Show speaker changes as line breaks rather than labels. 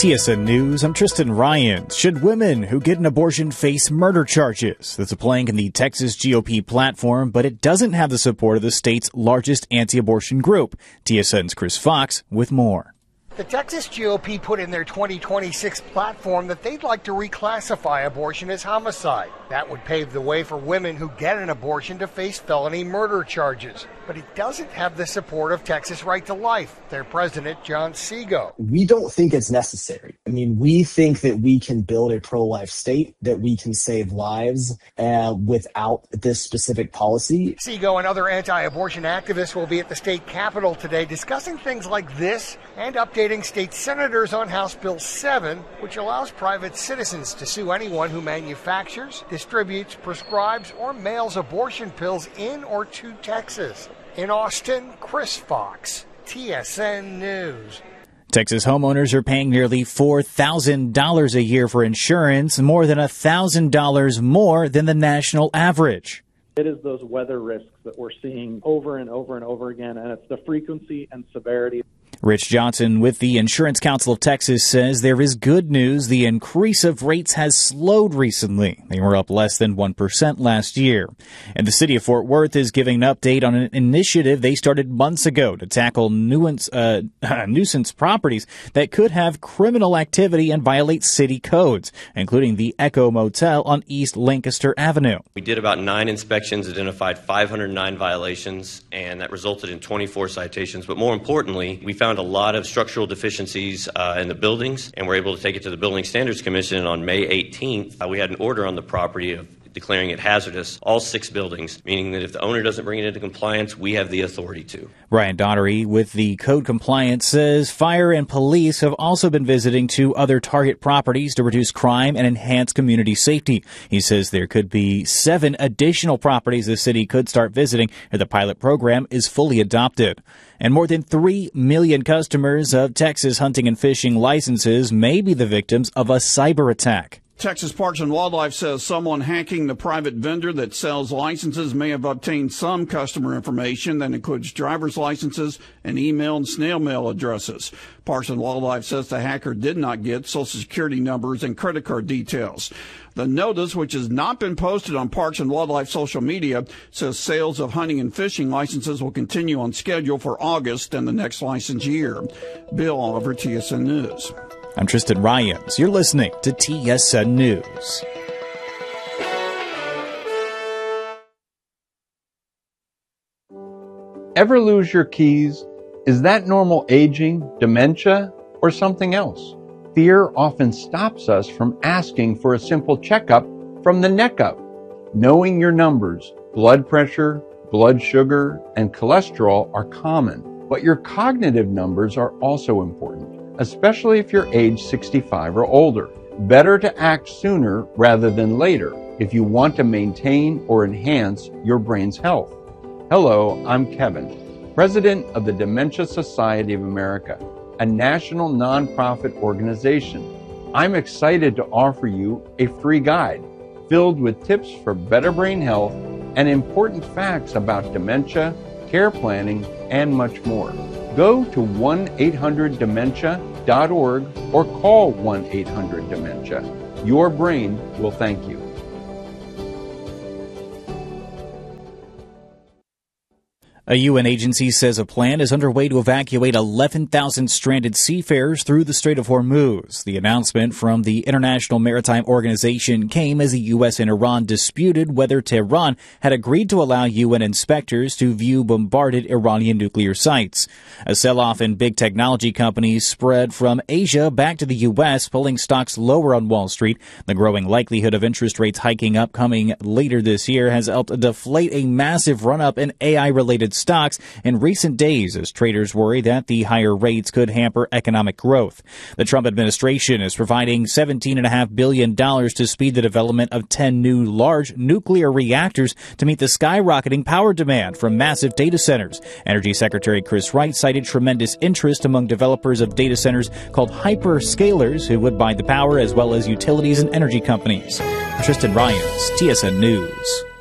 TSN News, I'm Tristan Ryan. Should women who get an abortion face murder charges? That's a plank in the Texas GOP platform, but it doesn't have the support of the state's largest anti-abortion group. TSN's Chris Fox with more.
The Texas GOP put in their 2026 platform that they'd like to reclassify abortion as homicide. That would pave the way for women who get an abortion to face felony murder charges. But it doesn't have the support of Texas Right to Life, their president, John Seago.
We don't think it's necessary. We think that we can build a pro-life state, that we can save lives without this specific policy.
Seago and other anti-abortion activists will be at the state capitol today discussing things like this and updating state senators on House Bill 7, which allows private citizens to sue anyone who manufactures, distributes, prescribes, or mails abortion pills in or to Texas. In Austin, Chris Fox, TSN News.
Texas homeowners are paying nearly $4,000 a year for insurance, more than $1,000 more than the national average.
It is those weather risks that we're seeing over and over and over again, and it's the frequency and severity.
Rich Johnson with the Insurance Council of Texas says there is good news. The increase of rates has slowed recently. They were up less than 1% last year. And the city of Fort Worth is giving an update on an initiative they started months ago to tackle nuisance properties that could have criminal activity and violate city codes, including the Echo Motel on East Lancaster Avenue.
We did about 9 inspections, identified 509 violations, and that resulted in 24 citations. But more importantly, we found a lot of structural deficiencies in the buildings, and we're able to take it to the Building Standards Commission. And on May 18th, we had an order on the property of declaring it hazardous, all 6 buildings, meaning that if the owner doesn't bring it into compliance, we have the authority to.
Ryan Daugherty with the Code Compliance says fire and police have also been visiting 2 other target properties to reduce crime and enhance community safety. He says there could be 7 additional properties the city could start visiting if the pilot program is fully adopted. And more than 3 million customers of Texas hunting and fishing licenses may be the victims of a cyber attack.
Texas Parks and Wildlife says someone hacking the private vendor that sells licenses may have obtained some customer information that includes driver's licenses and email and snail mail addresses. Parks and Wildlife says the hacker did not get Social Security numbers and credit card details. The notice, which has not been posted on Parks and Wildlife social media, says sales of hunting and fishing licenses will continue on schedule for August and the next license year. Bill Oliver, TSN News.
I'm Tristan Ryans. You're listening to TSN News.
Ever lose your keys? Is that normal aging, dementia, or something else? Fear often stops us from asking for a simple checkup from the neck up. Knowing your numbers, blood pressure, blood sugar, and cholesterol are common, but your cognitive numbers are also important, especially if you're age 65 or older. Better to act sooner rather than later if you want to maintain or enhance your brain's health. Hello, I'm Kevin, president of the Dementia Society of America, a national nonprofit organization. I'm excited to offer you a free guide filled with tips for better brain health and important facts about dementia, care planning, and much more. Go to 1-800-DEMENTIA.org or call 1-800-DEMENTIA. Your brain will thank you.
A UN agency says a plan is underway to evacuate 11,000 stranded seafarers through the Strait of Hormuz. The announcement from the International Maritime Organization came as the U.S. and Iran disputed whether Tehran had agreed to allow UN inspectors to view bombarded Iranian nuclear sites. A sell-off in big technology companies spread from Asia back to the U.S., pulling stocks lower on Wall Street. The growing likelihood of interest rates hiking up coming later this year has helped deflate a massive run-up in AI-related stocks in recent days as traders worry that the higher rates could hamper economic growth. The Trump administration is providing $17.5 billion to speed the development of 10 new large nuclear reactors to meet the skyrocketing power demand from massive data centers. Energy Secretary Chris Wright cited tremendous interest among developers of data centers called hyperscalers who would buy the power, as well as utilities and energy companies. Tristan Ryans, TSN News.